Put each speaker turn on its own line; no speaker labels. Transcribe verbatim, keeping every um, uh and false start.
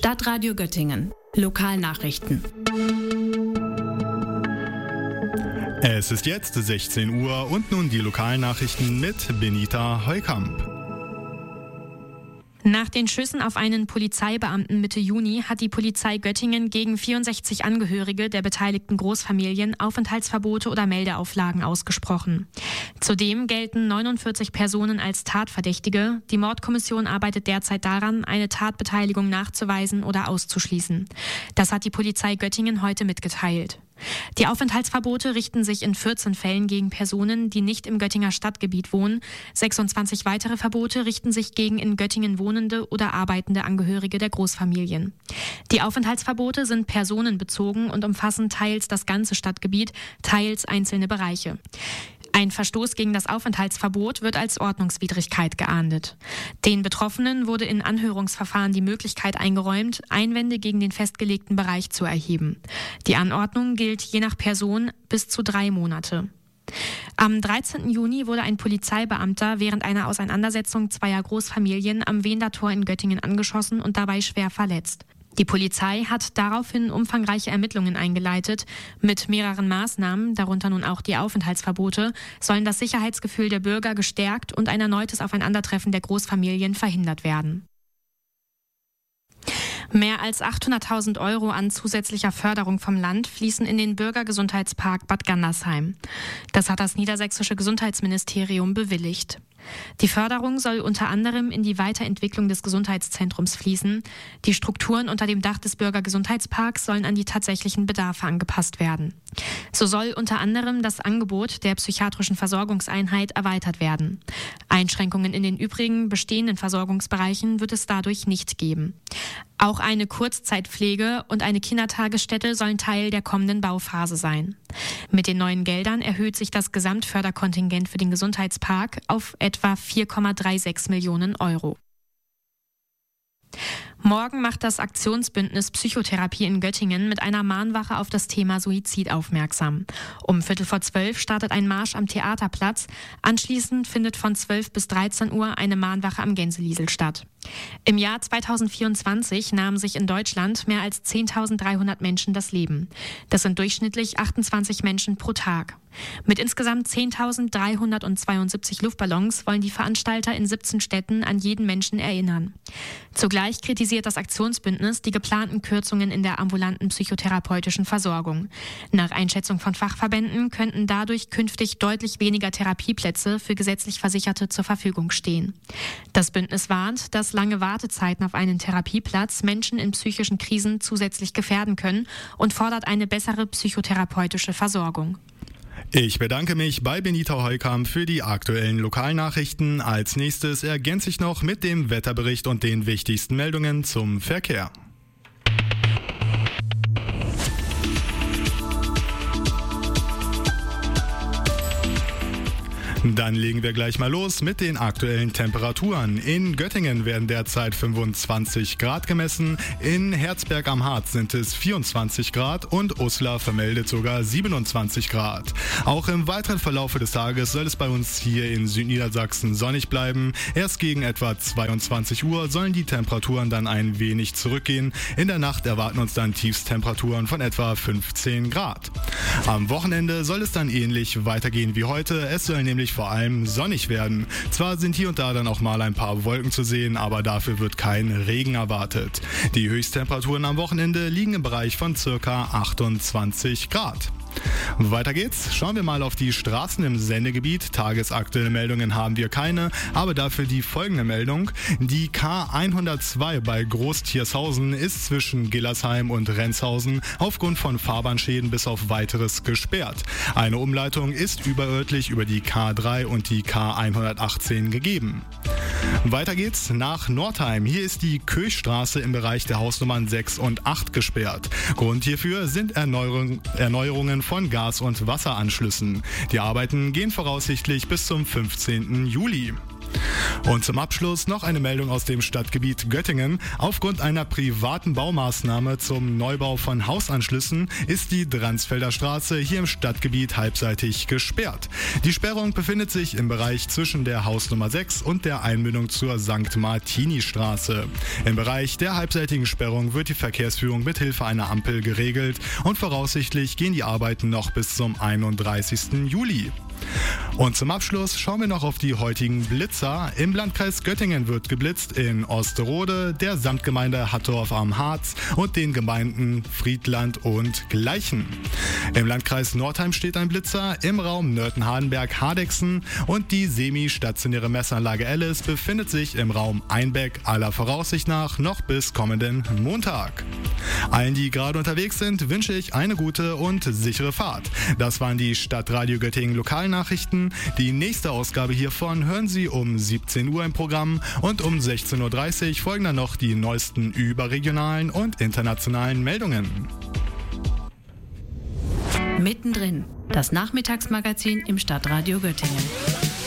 Stadtradio Göttingen. Lokalnachrichten.
Es ist jetzt sechzehn Uhr und nun die Lokalnachrichten mit Benita Heukamp.
Nach den Schüssen auf einen Polizeibeamten Mitte Juni hat die Polizei Göttingen gegen vierundsechzig Angehörige der beteiligten Großfamilien Aufenthaltsverbote oder Meldeauflagen ausgesprochen. Zudem gelten neunundvierzig Personen als Tatverdächtige. Die Mordkommission arbeitet derzeit daran, eine Tatbeteiligung nachzuweisen oder auszuschließen. Das hat die Polizei Göttingen heute mitgeteilt. Die Aufenthaltsverbote richten sich in vierzehn Fällen gegen Personen, die nicht im Göttinger Stadtgebiet wohnen. sechsundzwanzig weitere Verbote richten sich gegen in Göttingen wohnende oder arbeitende Angehörige der Großfamilien. Die Aufenthaltsverbote sind personenbezogen und umfassen teils das ganze Stadtgebiet, teils einzelne Bereiche. Ein Verstoß gegen das Aufenthaltsverbot wird als Ordnungswidrigkeit geahndet. Den Betroffenen wurde in Anhörungsverfahren die Möglichkeit eingeräumt, Einwände gegen den festgelegten Bereich zu erheben. Die Anordnung gilt je nach Person bis zu drei Monate. Am dreizehnten Juni wurde ein Polizeibeamter während einer Auseinandersetzung zweier Großfamilien am Wendertor in Göttingen angeschossen und dabei schwer verletzt. Die Polizei hat daraufhin umfangreiche Ermittlungen eingeleitet. Mit mehreren Maßnahmen, darunter nun auch die Aufenthaltsverbote, sollen das Sicherheitsgefühl der Bürger gestärkt und ein erneutes Aufeinandertreffen der Großfamilien verhindert werden. Mehr als achthunderttausend Euro an zusätzlicher Förderung vom Land fließen in den Bürgergesundheitspark Bad Gandersheim. Das hat das niedersächsische Gesundheitsministerium bewilligt. Die Förderung soll unter anderem in die Weiterentwicklung des Gesundheitszentrums fließen. Die Strukturen unter dem Dach des Bürgergesundheitsparks sollen an die tatsächlichen Bedarfe angepasst werden. So soll unter anderem das Angebot der psychiatrischen Versorgungseinheit erweitert werden. Einschränkungen in den übrigen bestehenden Versorgungsbereichen wird es dadurch nicht geben. Auch eine Kurzzeitpflege und eine Kindertagesstätte sollen Teil der kommenden Bauphase sein. Mit den neuen Geldern erhöht sich das Gesamtförderkontingent für den Gesundheitspark auf etwa vier Komma sechsunddreißig Millionen Euro. Morgen macht das Aktionsbündnis Psychotherapie in Göttingen mit einer Mahnwache auf das Thema Suizid aufmerksam. Um Viertel vor zwölf startet ein Marsch am Theaterplatz. Anschließend findet von zwölf bis dreizehn Uhr eine Mahnwache am Gänseliesel statt. Im Jahr zweitausendvierundzwanzig nahmen sich in Deutschland mehr als zehntausenddreihundert Menschen das Leben. Das sind durchschnittlich achtundzwanzig Menschen pro Tag. Mit insgesamt zehntausenddreihundertzweiundsiebzig Luftballons wollen die Veranstalter in siebzehn Städten an jeden Menschen erinnern. Zugleich kritisiert das Aktionsbündnis die geplanten Kürzungen in der ambulanten psychotherapeutischen Versorgung. Nach Einschätzung von Fachverbänden könnten dadurch künftig deutlich weniger Therapieplätze für gesetzlich Versicherte zur Verfügung stehen. Das Bündnis warnt, dass lange Wartezeiten auf einen Therapieplatz Menschen in psychischen Krisen zusätzlich gefährden können und fordert eine bessere psychotherapeutische Versorgung.
Ich bedanke mich bei Benita Heukamp für die aktuellen Lokalnachrichten. Als nächstes ergänze ich noch mit dem Wetterbericht und den wichtigsten Meldungen zum Verkehr. Dann legen wir gleich mal los mit den aktuellen Temperaturen. In Göttingen werden derzeit fünfundzwanzig Grad gemessen, in Herzberg am Harz sind es vierundzwanzig Grad und Uslar vermeldet sogar siebenundzwanzig Grad. Auch im weiteren Verlauf des Tages soll es bei uns hier in Südniedersachsen sonnig bleiben. Erst gegen etwa zweiundzwanzig Uhr sollen die Temperaturen dann ein wenig zurückgehen. In der Nacht erwarten uns dann Tiefstemperaturen von etwa fünfzehn Grad. Am Wochenende soll es dann ähnlich weitergehen wie heute. Es soll nämlich vor allem sonnig werden. Zwar sind hier und da dann auch mal ein paar Wolken zu sehen, aber dafür wird kein Regen erwartet. Die Höchsttemperaturen am Wochenende liegen im Bereich von ca. achtundzwanzig Grad. Weiter geht's. Schauen wir mal auf die Straßen im Sendegebiet. Tagesaktuelle Meldungen haben wir keine, aber dafür die folgende Meldung. Die K hundertzwei bei Groß-Thiershausen ist zwischen Gillersheim und Renshausen aufgrund von Fahrbahnschäden bis auf Weiteres gesperrt. Eine Umleitung ist überörtlich über die K drei und die K hundertachtzehn gegeben. Weiter geht's nach Nordheim. Hier ist die Köchstraße im Bereich der Hausnummern sechs und acht gesperrt. Grund hierfür sind Erneuerung, Erneuerungen von Gas- und Wasseranschlüssen. Die Arbeiten gehen voraussichtlich bis zum fünfzehnten Juli. Und zum Abschluss noch eine Meldung aus dem Stadtgebiet Göttingen. Aufgrund einer privaten Baumaßnahme zum Neubau von Hausanschlüssen ist die Dransfelder Straße hier im Stadtgebiet halbseitig gesperrt. Die Sperrung befindet sich im Bereich zwischen der Hausnummer sechs und der Einmündung zur Sankt Martini Straße. Im Bereich der halbseitigen Sperrung wird die Verkehrsführung mit Hilfe einer Ampel geregelt und voraussichtlich gehen die Arbeiten noch bis zum einunddreißigsten Juli. Und zum Abschluss schauen wir noch auf die heutigen Blitzer. Im Landkreis Göttingen wird geblitzt in Osterode, der Samtgemeinde Hattorf am Harz und den Gemeinden Friedland und Gleichen. Im Landkreis Nordheim steht ein Blitzer im Raum Nörten-Hardenberg-Hardegsen und die semi-stationäre Messanlage Alice befindet sich im Raum Einbeck, aller Voraussicht nach noch bis kommenden Montag. Allen, die gerade unterwegs sind, wünsche ich eine gute und sichere Fahrt. Das waren die Stadtradio Göttingen Lokalnachrichten. Die nächste Ausgabe hiervon hören Sie um siebzehn Uhr im Programm und um sechzehn Uhr dreißig folgen dann noch die neuesten überregionalen und internationalen Meldungen.
Mittendrin, das Nachmittagsmagazin im Stadtradio Göttingen.